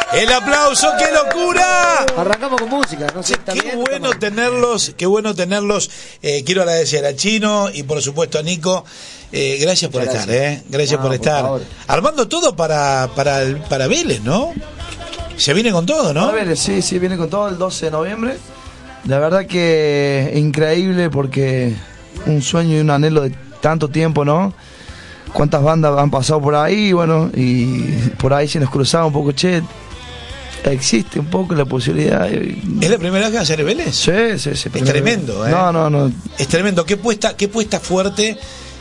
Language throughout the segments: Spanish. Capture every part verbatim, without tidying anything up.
El aplauso, qué locura. Arrancamos con música, no sé, Qué bien, bueno tenerlos, qué bueno tenerlos. Eh, quiero agradecer a Chino y por supuesto a Nico. Eh, gracias por Gracias. estar, eh. Gracias No, por por estar. favor. Armando todo para para el- para Vélez, ¿no? Se viene con todo, ¿no? A ver, sí, sí, viene con todo el doce de noviembre. La verdad que increíble porque un sueño y un anhelo de tanto tiempo, ¿no? Cuántas bandas han pasado por ahí, bueno, y por ahí se nos cruzaba un poco, che, existe un poco la posibilidad. De... ¿Es la primera vez que va a hacer Vélez? Sí, sí, sí. Es tremendo, ¿eh? No, no, no. Es tremendo. Qué puesta, qué puesta fuerte.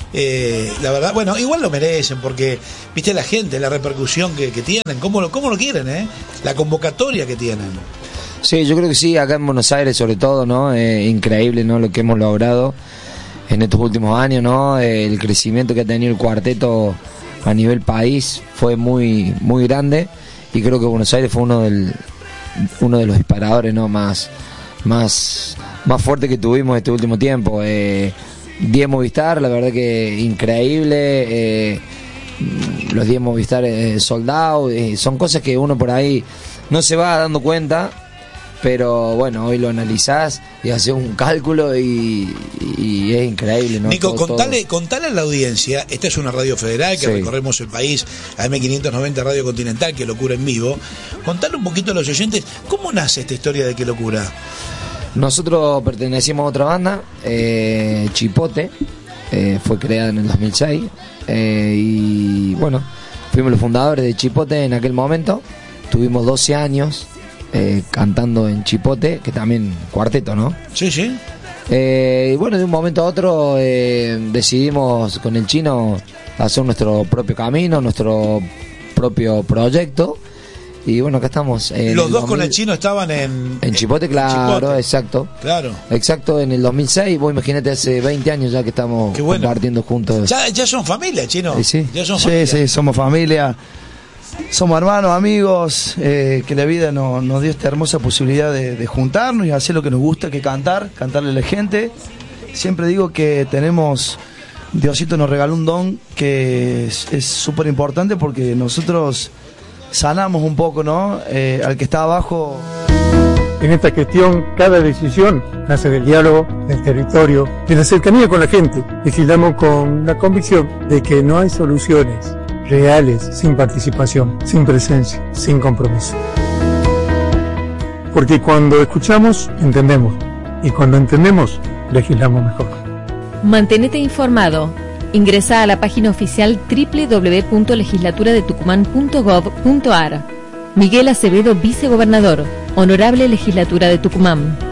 Eh, la verdad, bueno, igual lo merecen porque, viste, la gente, la repercusión que, que tienen, cómo lo, cómo lo quieren, ¿eh? La convocatoria que tienen. Sí, yo creo que sí, acá en Buenos Aires sobre todo, ¿no? Eh, increíble, ¿no? Lo que hemos logrado en estos últimos años, ¿no? Eh, el crecimiento que ha tenido el cuarteto a nivel país fue muy muy grande y creo que Buenos Aires fue uno del uno de los disparadores, ¿no? Más más más fuerte que tuvimos este último tiempo. Eh, diez Movistar, la verdad que increíble. Eh, los diez Movistar eh, sold out, eh, son cosas que uno por ahí no se va dando cuenta. Pero bueno, hoy lo analizás y haces un cálculo y, y es increíble, ¿no? Nico, Todo, contale, todo. contale a la audiencia, esta es una radio federal que Sí. recorremos el país, A M quinientos noventa Radio Continental, Qué Locura en vivo. Contale un poquito a los oyentes, ¿cómo nace esta historia de Qué Locura? Nosotros pertenecimos a otra banda, eh, Chipote, eh, fue creada en el dos mil seis eh, y bueno, fuimos los fundadores de Chipote en aquel momento, tuvimos doce años eh, cantando en Chipote, que también cuarteto, ¿no? Sí, sí. Eh, y bueno, de un momento a otro eh, decidimos con el Chino hacer nuestro propio camino, nuestro propio proyecto. Y bueno, acá estamos. En Los el dos dos mil con el Chino estaban en... En Chipote, claro, Chipote. exacto. Claro. Exacto, en el dos mil seis. Vos imagínate, hace veinte años ya que estamos Qué bueno. compartiendo juntos. Ya, ya son familia, Chino. Sí, sí. Ya son Sí, familia. sí, somos familia. Somos hermanos, amigos, eh, que la vida nos, nos dio esta hermosa posibilidad de, de juntarnos y hacer lo que nos gusta, que cantar, cantarle a la gente. Siempre digo que tenemos, Diosito nos regaló un don que es súper importante porque nosotros sanamos un poco, ¿no? Eh, al que está abajo. En esta gestión, cada decisión nace del diálogo, del territorio, de la cercanía con la gente. Legislamos con la convicción de que no hay soluciones reales sin participación, sin presencia, sin compromiso. Porque cuando escuchamos, entendemos. Y cuando entendemos, legislamos mejor. Mantenete informado. Ingresa a la página oficial doble u doble u doble u punto legislatura de tucumán punto gov punto ar. Miguel Acevedo, vicegobernador. Honorable Legislatura de Tucumán.